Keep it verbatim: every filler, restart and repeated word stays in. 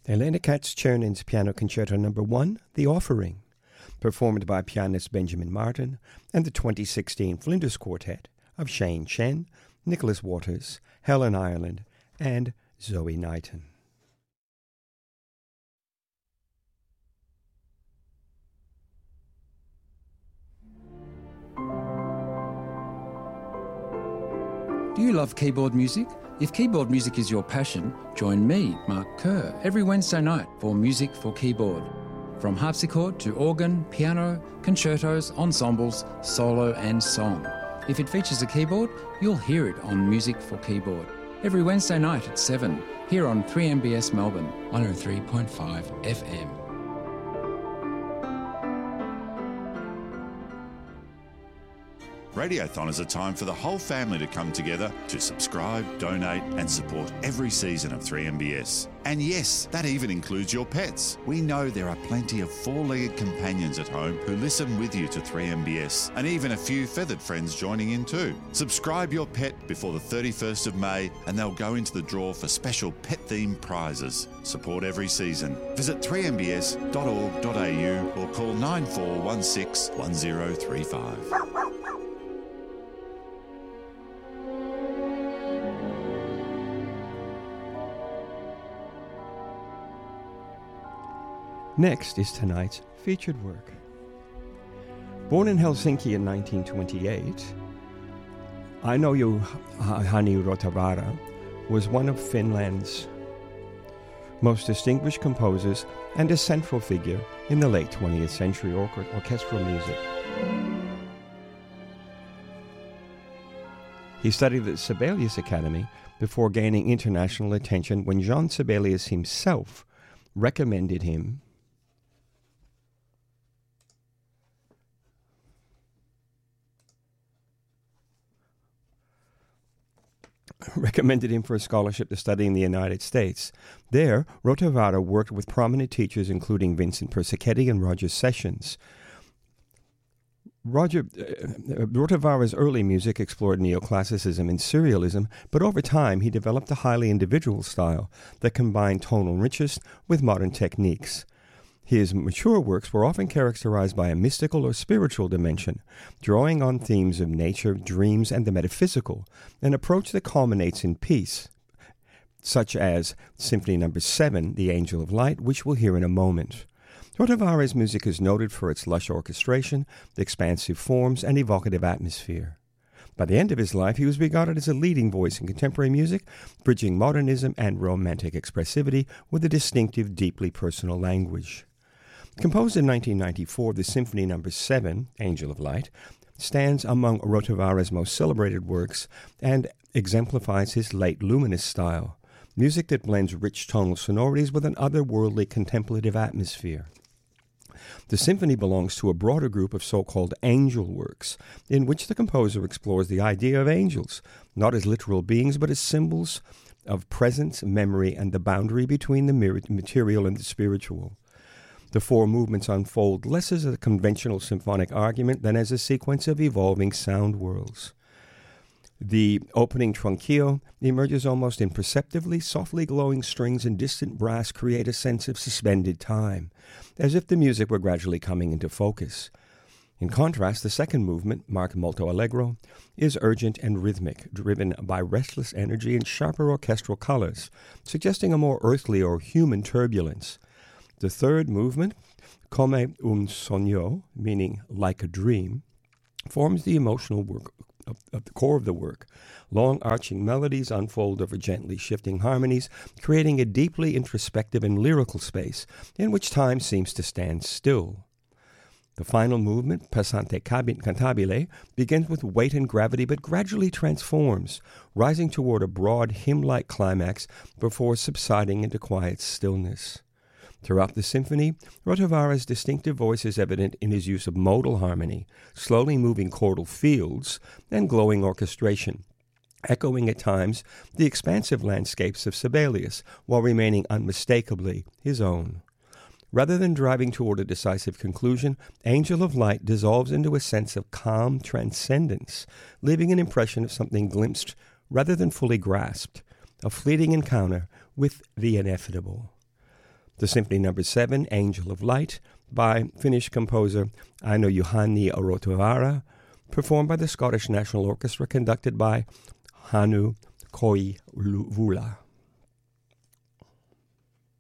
Elena Katz-Chernin's Piano Concerto Number One, The Offering, performed by pianist Benjamin Martin and the twenty sixteen Flinders Quartet of Shane Chen, Nicholas Waters, Helen Ireland, and Zoe Knighton. Do you love keyboard music? If keyboard music is your passion, join me, Mark Kerr, every Wednesday night for Music for Keyboard. From harpsichord to organ, piano, concertos, ensembles, solo and song. If it features a keyboard, you'll hear it on Music for Keyboard. Every Wednesday night at seven, here on three M B S Melbourne, one oh three point five F M. Radiothon is a time for the whole family to come together to subscribe, donate and support every season of three M B S. And yes, that even includes your pets. We know there are plenty of four-legged companions at home who listen with you to three M B S, and even a few feathered friends joining in too. Subscribe your pet before the thirty-first of May and they'll go into the draw for special pet-themed prizes. Support every season. Visit three m b s dot org dot a u or call nine four one six one zero three five. Next is tonight's featured work. Born in Helsinki in nineteen twenty-eight, Aino Juhani Rautavaara was one of Finland's most distinguished composers and a central figure in the late twentieth century or- orchestral music. He studied at Sibelius Academy before gaining international attention when Jean Sibelius himself recommended him recommended him for a scholarship to study in the United States. There, Rautavaara worked with prominent teachers including Vincent Persichetti and Roger Sessions. Roger uh, Rautavaara's early music explored neoclassicism and serialism, but over time he developed a highly individual style that combined tonal richness with modern techniques. His mature works were often characterized by a mystical or spiritual dimension, drawing on themes of nature, dreams, and the metaphysical, an approach that culminates in peace, such as Symphony Number Seven, The Angel of Light, which we'll hear in a moment. Rautavaara's music is noted for its lush orchestration, expansive forms, and evocative atmosphere. By the end of his life, he was regarded as a leading voice in contemporary music, bridging modernism and romantic expressivity with a distinctive, deeply personal language. Composed in nineteen ninety-four, the Symphony Number Seven, Angel of Light, stands among Rautavaara's most celebrated works and exemplifies his late luminous style, music that blends rich tonal sonorities with an otherworldly contemplative atmosphere. The symphony belongs to a broader group of so-called angel works, in which the composer explores the idea of angels, not as literal beings, but as symbols of presence, memory, and the boundary between the material and the spiritual. The four movements unfold less as a conventional symphonic argument than as a sequence of evolving sound worlds. The opening Tronchio emerges almost imperceptibly. Softly glowing strings and distant brass create a sense of suspended time, as if the music were gradually coming into focus. In contrast, the second movement, marked molto allegro, is urgent and rhythmic, driven by restless energy and sharper orchestral colors, suggesting a more earthly or human turbulence. The third movement, come un sogno, meaning like a dream, forms the emotional work at the core of the work. Long arching melodies unfold over gently shifting harmonies, creating a deeply introspective and lyrical space in which time seems to stand still. The final movement, Passante cantabile, begins with weight and gravity but gradually transforms, rising toward a broad hymn-like climax before subsiding into quiet stillness. Throughout the symphony, Rautavaara's distinctive voice is evident in his use of modal harmony, slowly moving chordal fields, and glowing orchestration, echoing at times the expansive landscapes of Sibelius while remaining unmistakably his own. Rather than driving toward a decisive conclusion, Angel of Light dissolves into a sense of calm transcendence, leaving an impression of something glimpsed rather than fully grasped, a fleeting encounter with the ineffable. the Symphony Number seven, Angel of Light, by Finnish composer Aino Juhani Rautavaara, performed by the Scottish National Orchestra, conducted by Hannu Koivula.